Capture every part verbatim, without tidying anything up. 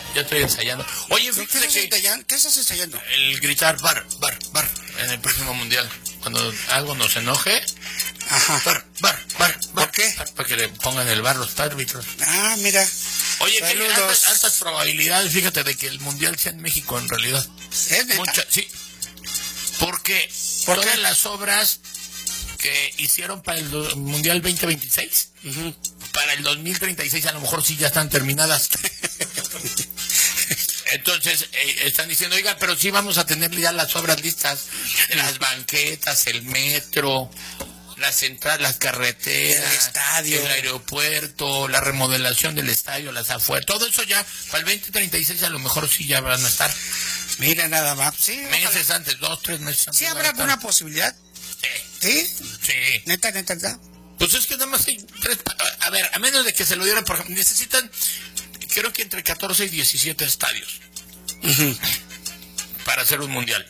ya estoy ensayando. Oye, ¿Qué fíjate estás que ensayando? ¿Qué estás ensayando? el gritar bar, bar, bar en el próximo mundial. Cuando algo nos enoje, Ajá. bar, bar, bar, bar. ¿Por qué? Para que le pongan el bar los árbitros. Ah, mira. Oye, que Saludos. altas, altas probabilidades, fíjate, de que el mundial sea en México en realidad. ¿Es neta? Muchas, sí. Porque ¿Por todas qué? las obras que hicieron para el do- mundial veinte veintiséis, Ujú. para el dos mil treinta y seis a lo mejor sí ya están terminadas. Entonces, eh, están diciendo, oiga, pero sí vamos a tener ya las obras listas, las banquetas, el metro, las centrales, las carreteras, El estadio. el aeropuerto, la remodelación del estadio, las afueras, todo eso ya, para el veinte treinta y seis a lo mejor sí ya van a estar Mira nada más. Sí, meses ojalá. antes, dos, tres meses antes. ¿Sí van a habrá estar. alguna posibilidad? Sí, ¿Sí? sí. Neta, neta, neta. Pues es que nada más hay tres... pa- A ver, a menos de que se lo dieran, por ejemplo, necesitan, creo que entre catorce y diecisiete estadios Ujú. para hacer un mundial.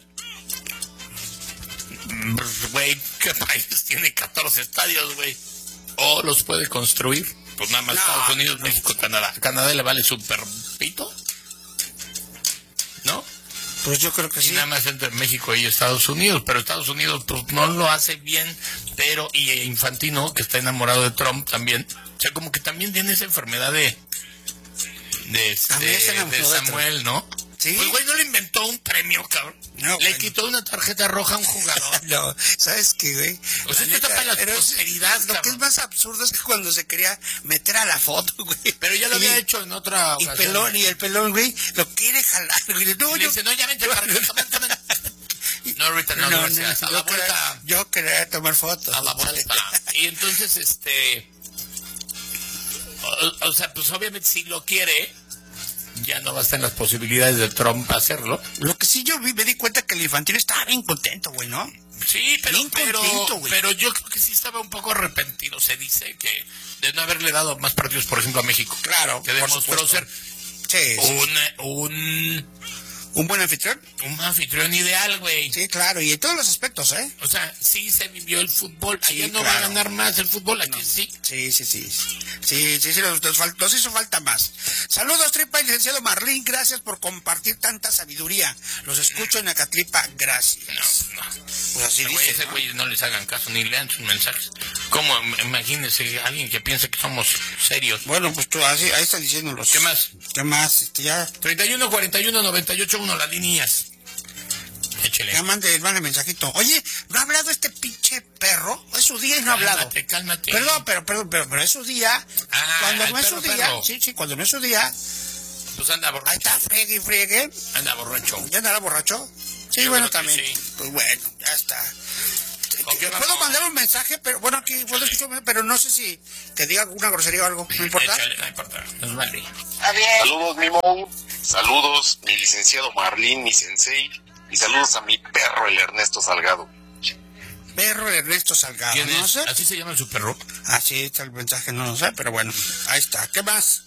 Mm, Güey, ¿qué país tiene catorce estadios, güey? O los puede construir. Pues nada más No. Estados Unidos, México, Canadá. ¿Canadá le vale súper pito? ¿No? Pues yo creo que Y sí. nada más entre México y Estados Unidos, pero Estados Unidos pues no lo hace bien, pero y Infantino, que está enamorado de Trump también, o sea, como que también tiene esa enfermedad de de, este, También se enamoró de de Samuel, ¿no? Sí. Pues güey, no le inventó un premio, cabrón. No, le bueno. quitó una tarjeta roja a un jugador. No, ¿sabes qué, güey? O sea, La esto neta, para la pero es- posteridad, Lo que cabrón. es más absurdo es que cuando se quería meter a la foto, güey. Pero ya lo Y- había hecho en otra Y ocasión. pelón, y el pelón, güey, lo quiere jalar, güey. No, Y le yo, dice, no, ya vente para acá, come, come. No, ahorita no, no, no, no, gracias. a yo la vuelta. quería, yo quería tomar fotos. A la vuelta. Y entonces, este... O, o sea, pues obviamente si lo quiere, ya no va a estar en las posibilidades de Trump hacerlo. Lo que sí yo vi, me di cuenta que el Infantino estaba bien contento, güey, ¿no? Sí, pero, Bien pero, contento, güey. pero yo creo que sí estaba un poco arrepentido. Se dice que de no haberle dado más partidos, por ejemplo, a México. Claro, Que por demostró supuesto. ser Sí, sí. un, un, ¿Un buen anfitrión? un anfitrión ideal, güey. Sí, claro, y en todos los aspectos, ¿eh? O sea, sí se vivió el fútbol. Sí, Allá no va a claro. ganar más el fútbol, aquí sí. Sí, sí, sí. Sí, sí, sí, nos, nos fal- nos hizo falta más. Saludos, Tripa y licenciado Marlín, gracias por compartir tanta sabiduría. Los escucho en Acatripa, gracias. No, no. Pues así Güey, dice, ese ¿no? güey no les hagan caso ni lean sus mensajes. ¿Cómo? Imagínense alguien que piense que somos serios. Bueno, pues tú, así, ahí están diciéndolos. ¿Qué más? ¿Qué más? Este, ya, treinta y uno, cuarenta y uno, noventa y ocho, uno, las líneas. Échele. ya mande, mande mensajito. Oye, ¿no ha hablado este pinche perro? Es su día y no ha hablado. Cálmate, cálmate. Perdón, pero, perdón, pero, pero es su día. Ah, cuando el no es su perro, día, perro. sí, sí, cuando no es su día, Pues anda ahí borracho. está, friegue y friegue. Anda borracho. ¿Ya andará borracho? Sí, Yo bueno, creo que también. sí. Pues bueno, ya está. ¿Con qué Puedo vamos? mandar un mensaje, pero bueno, aquí puedo escuchar, pero no sé si que diga alguna grosería o algo, no importa. Échale, no importa. Nos vale. Está bien. Saludos, mi Mou. Saludos, mi licenciado Marlín, mi sensei. Y saludos a mi perro, el Ernesto Salgado. Perro Ernesto Salgado, ¿Quién no es? sé. ¿Así se llama su perro? Así está el mensaje, no lo sé, pero bueno, ahí está. ¿Qué más?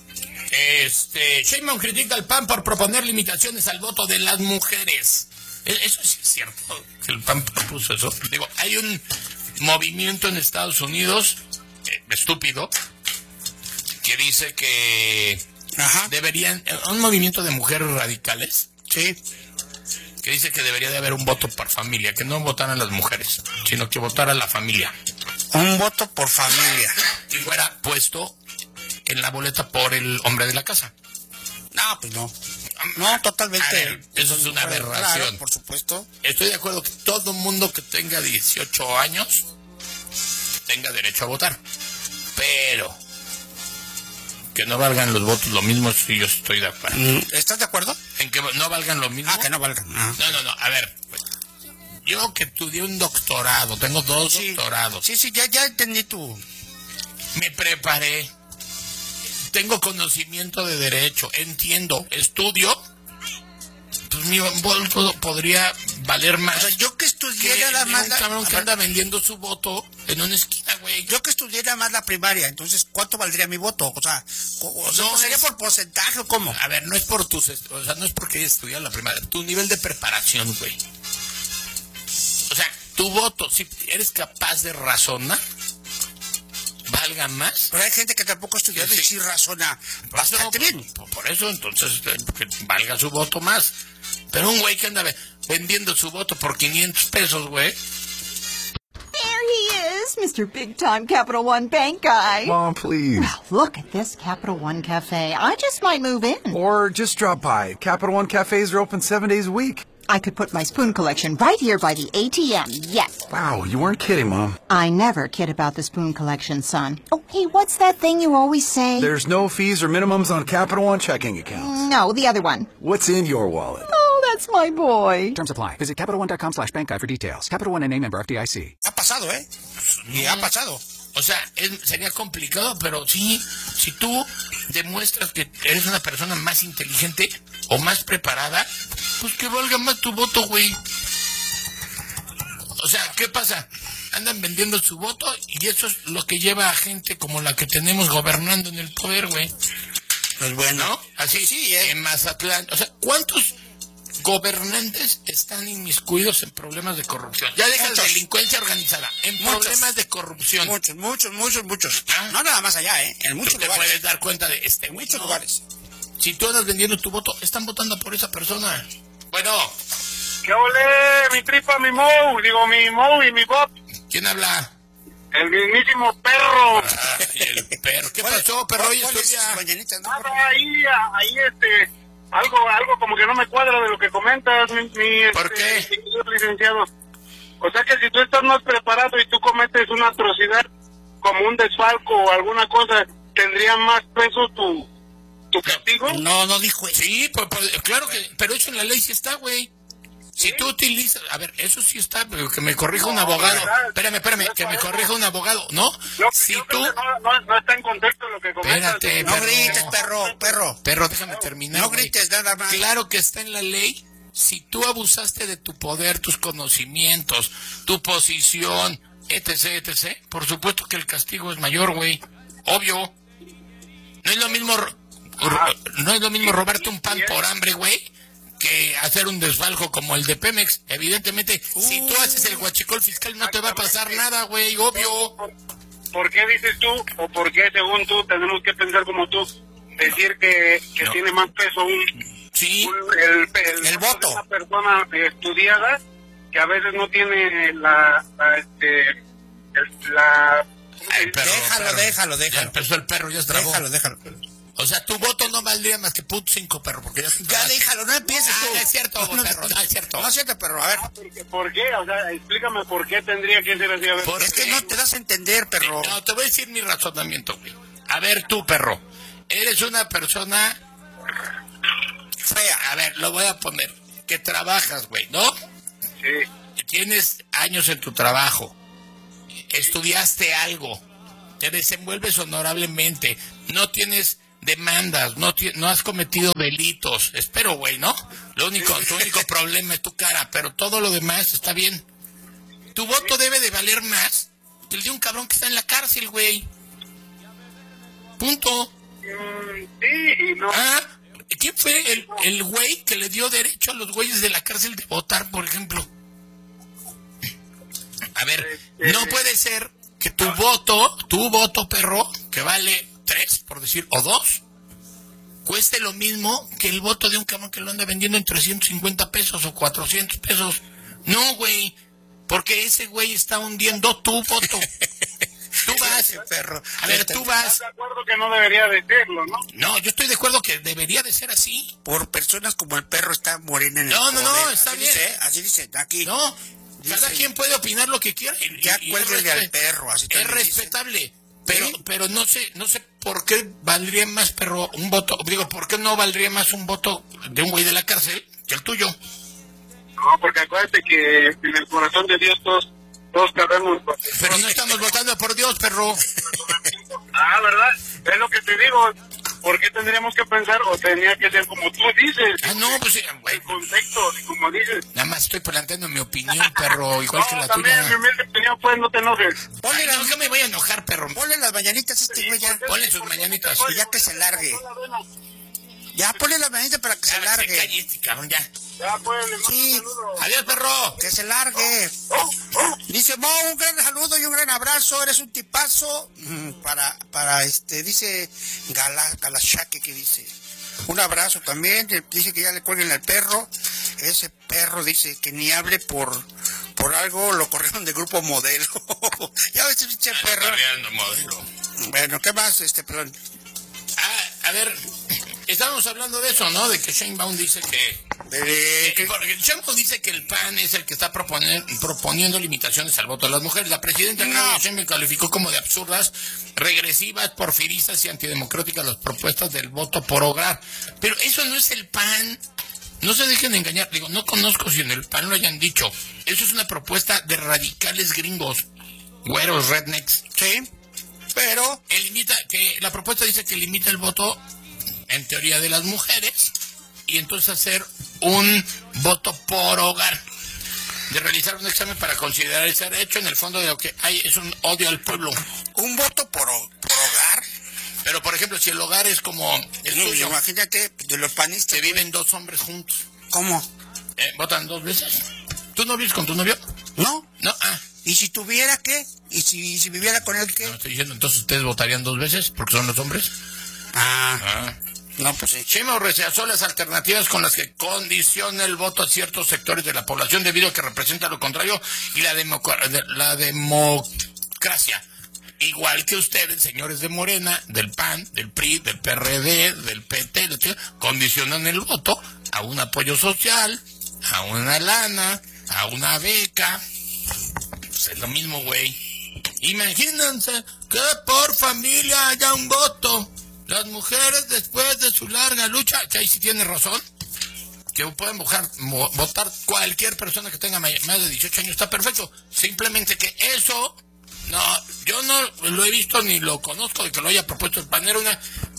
Este, Sheinbaum critica al P A N por proponer limitaciones al voto de las mujeres. E- Eso sí es cierto, que el P A N propuso eso. Digo, hay un movimiento en Estados Unidos, eh, estúpido, que dice que Ajá, deberían, eh, un movimiento de mujeres radicales, sí. que dice que debería de haber un voto por familia, que no votaran las mujeres, sino que votara la familia. Un voto por familia. Y fuera puesto en la boleta por el hombre de la casa. No, pues no. No, totalmente. A ver, eso es una aberración. Claro, por supuesto. Estoy de acuerdo que todo mundo que tenga dieciocho años tenga derecho a votar, pero que no valgan los votos lo mismo, si yo estoy de acuerdo. ¿Estás de acuerdo? En que no valgan lo mismo. Ah, que no valgan. Ah. No, no, no, a ver, yo que estudié un doctorado, tengo dos Sí, doctorados, sí, sí, ya, ya entendí tu... me preparé, tengo conocimiento de derecho, entiendo, estudio, pues mi voto podría valer más. O sea, yo que estudié que nada de más... un la- cabrón a que ver, anda vendiendo su voto en una esquina, güey. Yo que estudié nada más la primaria, entonces, ¿cuánto valdría mi voto? O sea, o sea, No, ¿sería es- por porcentaje o cómo? A ver, no es por tus, est- o sea, no es porque hayas estudiado la primaria, tu nivel de preparación, güey. O sea, tu voto, si eres capaz de razonar, valga más. Pero hay gente que tampoco ha estudiado sí. y sí razona por bastante eso, bien. Por, por eso, entonces, que valga su voto más. Pero un güey que anda vendiendo su voto por quinientos pesos, güey. There he is, Mister Big Time Capital One Bank guy. Mom, please. Well, look at this Capital One Cafe. I just might move in. Or just drop by. Capital One cafes are open seven days a week. I could put my spoon collection right here by the A T M, yes. Wow, you weren't kidding, Mom. I never kid about the spoon collection, son. Oh, hey, what's that thing you always say? There's no fees or minimums on Capital One checking accounts. No, the other one. What's in your wallet? Oh, that's my boy. Terms apply. Visit CapitalOne.com slash bank guide for details. Capital One N A member F D I C. Ha pasado, ¿eh? Y ha pasado. O sea, es, sería complicado, pero sí, si tú demuestras que eres una persona más inteligente o más preparada, pues que valga más tu voto, güey. O sea, ¿qué pasa? Andan vendiendo su voto y eso es lo que lleva a gente como la que tenemos gobernando en el poder, güey. Pues bueno. ¿No? Así, sí, ¿eh? En Mazatlán. O sea, ¿cuántos gobernantes están inmiscuidos en problemas de corrupción? Ya deja de delincuencia organizada, en muchos, problemas de corrupción. Muchos, muchos, muchos, muchos. ¿Ah? No nada más allá, ¿eh? En muchos te lugares. puedes dar cuenta de este, en muchos no. lugares. Si tú andas vendiendo tu voto, están votando por esa persona. Bueno. ¿Qué olé? Mi tripa, mi Mou, digo mi Mou y mi Bob. ¿Quién habla? El mismísimo perro. Ah, el perro. ¿Qué pasó, perro? Hoy estudia. Nada, ahí, ahí, este, algo, algo como que no me cuadra de lo que comentas, mi, mi ¿Por este, qué? mi licenciado. O sea que si tú estás más preparado y tú cometes una atrocidad como un desfalco o alguna cosa, ¿tendría más peso tu, tu castigo? No, no dijo eso. Sí, pues, pues, claro que, pero eso en la ley sí está, güey. Si ¿Sí? tú utilizas, a ver, eso sí está, pero que me corrija no, un abogado. ¿Verdad? Espérame, espérame, que me corrija un abogado, ¿no? no si tú... No, no, no está en contexto lo que comentas. Espérate, no grites, perro, perro. Perro, déjame terminar. No grites nada más. Claro que está en la ley. Si tú abusaste de tu poder, tus conocimientos, tu posición, etc, etcétera, por supuesto que el castigo es mayor, güey. Obvio. No es lo mismo, ah, no es lo mismo robarte un pan por hambre, güey, que hacer un desfalco como el de Pemex. Evidentemente, uh, si tú haces el huachicol fiscal no te va a pasar nada, güey, obvio. ¿Por qué dices tú, o por qué según tú tenemos que pensar como tú, decir que, que no. tiene más peso un, sí. un el, el, el voto de una persona estudiada que a veces no tiene la, la este el, la Ay, perro, déjalo, perro. déjalo, déjalo. Ya empezó el perro, ya se trabó. Déjalo, déjalo. O sea, tu voto no valdría más que punto cinco, perro, porque ya... Ya déjalo, no empieces ah, tú. No es cierto, no, perro, no es cierto. No es cierto, perro, a ver. ¿Por qué? O sea, explícame por qué tendría que ser así, a ver. Es que no te das a entender, perro. No, te voy a decir mi razonamiento, güey. A ver, tú, perro, eres una persona fea. A ver, lo voy a poner. Que trabajas, güey, ¿no? Sí. Tienes años en tu trabajo. Estudiaste algo. Te desenvuelves honorablemente. No tienes... demandas, no, no has cometido delitos, espero, güey, ¿no? Lo único, tu único problema es tu cara, pero todo lo demás está bien. Tu voto debe de valer más que el de un cabrón que está en la cárcel, güey. Punto. Mm, sí, no. Ah, ¿quién fue el, el güey que le dio derecho a los güeyes de la cárcel de votar, por ejemplo? A ver, no puede ser que tu voto, tu voto, perro, que vale tres, por decir, o dos, cueste lo mismo que el voto de un cabrón que lo anda vendiendo en trescientos cincuenta pesos o cuatrocientos pesos. No, güey, porque ese güey está hundiendo tu voto. Tú vas, perro. A ver, tú vas. ¿Estás de acuerdo que no debería de serlo, no? No, yo estoy de acuerdo que debería de ser así. Por personas como el perro está morena en el No, no, poder. no, está así bien. Dice, así dice, aquí. No, dice, cada quien puede opinar lo que quiera. Y, ya y cuélguenle al perro, así es respetable. Dice. Pero, ¿sí? pero no sé, no sé por qué valdría más, perro, un voto, digo, ¿por qué no valdría más un voto de un güey de la cárcel que el tuyo? No, porque acuérdate que en el corazón de Dios todos, todos cabemos. Pero no estamos votando por Dios, perro. Ah, ¿verdad? Es lo que te digo. ¿Por qué tendríamos que pensar o tenía que ser como tú dices? Ah, no, pues, güey. El contexto, como dices. Nada más estoy planteando mi opinión, perro, igual no, que la también, tuya. mi humilde opinión, pues, no te enojes. Ponle, no, no me voy a enojar, perro. Ponle las mañanitas a este güey ya. Ponle sus mañanitas. Y ya que se largue. Ya, ponle las mañanitas para que se largue. Cállate, cabrón, ya. Ya, pues, sí. Adiós, perro. Que se largue. Dice Mo, un gran saludo y un gran abrazo, eres un tipazo. Mm, para, para este, dice Gala, Galashaque, que dice. Un abrazo también, dice que ya le cuelguen al perro. Ese perro dice que ni hable por por algo, lo corrieron de Grupo Modelo. Ya ves, pinche perro. Modelo. Bueno, ¿qué más, este, perdón? Ah, a ver, estábamos hablando de eso, ¿no? De que Sheinbaum dice que... Eh, Eh, porque Sheinbaum dice que el P A N es el que está proponer, proponiendo limitaciones al voto de las mujeres. La presidenta No. Claudia Sheinbaum calificó como de absurdas, regresivas, porfiristas y antidemocráticas las propuestas del voto por hogar. Pero eso no es el P A N. No se dejen de engañar. Digo, no conozco si en el P A N lo hayan dicho. Eso es una propuesta de radicales gringos, güeros, rednecks. Sí, pero... Él limita, que la propuesta dice que limita el voto, en teoría, de las mujeres, y entonces hacer un voto por hogar, de realizar un examen para considerar ese derecho. En el fondo de lo que hay es un odio al pueblo. ¿Un voto por, por hogar? Pero, por ejemplo, si el hogar es como el No, tuyo, imagínate, de los panistas. que viven dos hombres juntos, ¿Cómo? ¿eh? ¿Votan dos veces? ¿Tú no vives con tu novio? ¿No? No, ah, ¿Y si tuviera qué? ¿Y si, si viviera con él qué? no estoy diciendo, entonces ustedes votarían dos veces porque son los hombres. Ah, Ah. no, pues sí. Sheinbaum rechazó las alternativas con las que condiciona el voto a ciertos sectores de la población debido a que representa lo contrario y la, democ- de- la democracia. Igual que ustedes, señores de Morena, del P A N, del P R I, del P R D, del P T, del T, condicionan el voto a un apoyo social, a una lana, a una beca. Pues es lo mismo, güey. Imagínense que por familia haya un voto. Las mujeres, después de su larga lucha, que ahí sí tiene razón, que pueden votar, votar cualquier persona que tenga may- más de dieciocho años, está perfecto. Simplemente que eso, no, yo no lo he visto ni lo conozco de que lo haya propuesto el P A N. Era una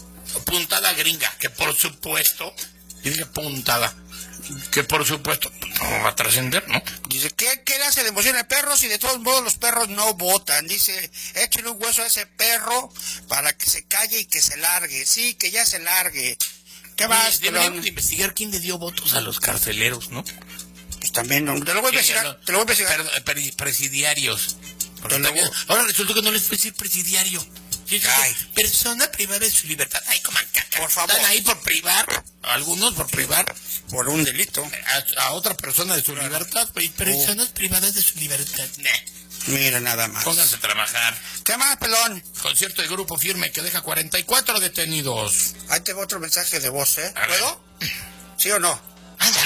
puntada gringa, que por supuesto, y dije puntada, que por supuesto no va a trascender, ¿no? Dice, ¿qué, ¿qué le hace de emoción al perro si de todos modos los perros no votan? Dice, échenle un hueso a ese perro para que se calle y que se largue. Sí, que ya se largue. ¿Qué más, Oye, deberíamos pelón? de investigar quién le dio votos a los carceleros, ¿no? Pues también, no, te lo voy a Sí, investigar, no, te lo voy a investigar. per- per- presidiarios. Porque Te lo también- voy- ahora resultó que no les puede decir presidiario. Sí, sí, Ay. sí. Persona privada de su libertad. Ay, coman caca. Por favor. Están ahí por privar, algunos por privar Por un delito. a, a otra persona de su libertad. Pues, personas privadas de su libertad. Nah. Mira nada más. Pónganse a trabajar. ¿Qué más, pelón? Concierto de Grupo Firme que deja cuarenta y cuatro detenidos. Ahí te va otro mensaje de voz, ¿eh? A ver. ¿Puedo? ¿Sí o no?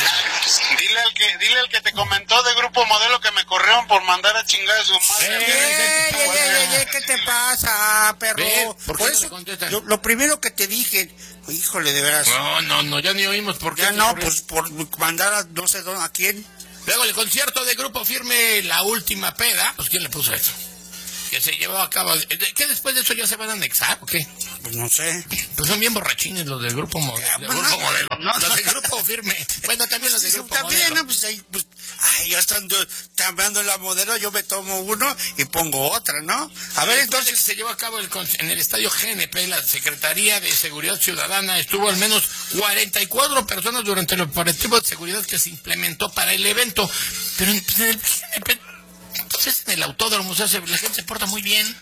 Dile al que dile al que te comentó de Grupo Modelo que me corrieron por mandar a chingar a su madre. Eh, ¡Ey, ey, ey, ey, ey! ¿Qué te pasa, perro? Ve, ¿por qué no eso, le contestan? lo, lo primero que te dije, híjole, de veras. No, no, no, ya ni oímos por qué. Ya se no, corrió. pues por mandar a no sé dónde, a quién. Luego el concierto de Grupo Firme, La Última Peda. Pues ¿quién le puso eso? Que se llevó a cabo. ¿Qué después de eso ya se van a anexar o qué? Pues no sé. Pues son bien borrachines los del Grupo Modelo. Ah, Del bueno, Grupo no, Modelo. no, los no. del Grupo Firme. Bueno, también los del Grupo También, Modelo. ¿no? Pues ahí, pues, ay, yo estando cambiando la modelo, yo me tomo uno y pongo otra, ¿no? A ver, Después de que entonces, se llevó a cabo el con- en el estadio G N P, la Secretaría de Seguridad Ciudadana, estuvo al menos cuarenta y cuatro personas durante el operativo de seguridad que se implementó para el evento. Pero en, en el G N P, pues es en el autódromo, o sea, se- la gente se porta muy bien.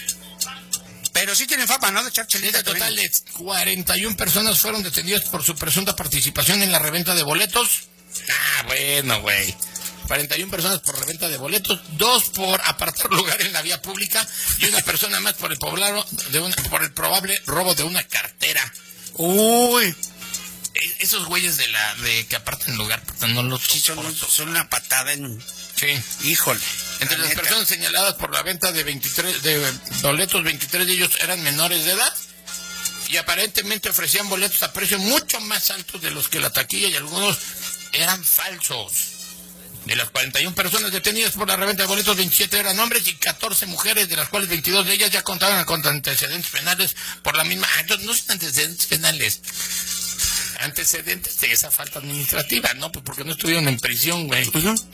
pero sí tienen fama, ¿no? De echar En chelita total también. de cuarenta y una personas fueron detenidas por su presunta participación en la reventa de boletos. Ah, bueno, güey. cuarenta y una personas por reventa de boletos, dos por apartar lugar en la vía pública y una persona más por el poblado de una, por el probable robo de una cartera. Uy, E- Esos güeyes de la de que apartan lugar, puta, no los sí, son, soporto. son una patada en... Sí. Híjole. Entre la las neta. personas señaladas por la venta de veintitrés de boletos, veintitrés de ellos eran menores de edad y aparentemente ofrecían boletos a precios mucho más altos de los que la taquilla y algunos eran falsos. De las cuarenta y una personas detenidas por la reventa de boletos, veintisiete eran hombres y catorce mujeres, de las cuales veintidós de ellas ya contaban con antecedentes penales por la misma... Ah, entonces no son antecedentes penales, antecedentes de esa falta administrativa, ¿no? Pues porque no estuvieron en prisión, güey.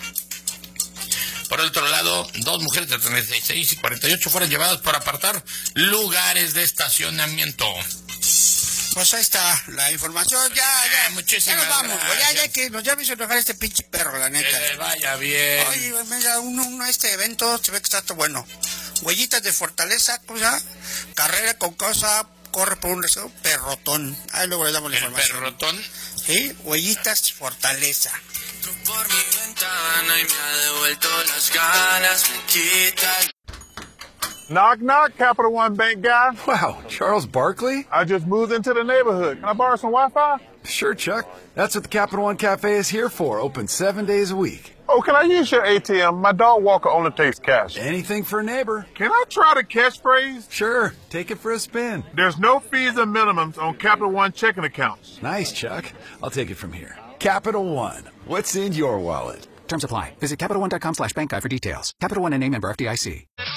Por otro lado, dos mujeres de treinta y seis y cuarenta y ocho fueron llevadas por apartar lugares de estacionamiento. Pues ahí está la información. Ya, ya. Muchísimas ya nos vamos, güey. Ya, ya gracias. que nos ya me hizo enojar este pinche perro, la Que neta. le vaya bien. Oye, mira, uno, uno, este evento se ve que está todo bueno. Huellitas de fortaleza, cosa, carrera con cosa, corre por un deseo, perrotón. Ahí luego le damos la El información. perrotón. Sí, huellitas fortaleza. Por mi ventana y me ha devuelto las ganas, me quita. Knock, knock, Capital One Bank guy. Wow, Charles Barkley? I just moved into the neighborhood. Can I borrow some Wi-Fi? Sure, Chuck. That's what the Capital One Cafe is here for, open seven days a week. Oh, can I use your A T M? My dog Walker only takes cash. Anything for a neighbor. Can I try the catchphrase? Sure, take it for a spin. There's no fees and minimums on Capital One checking accounts. Nice, Chuck. I'll take it from here. Capital One. What's in your wallet? Terms apply. Visit CapitalOne.com slash bank guide for details. Capital One N A member F D I C.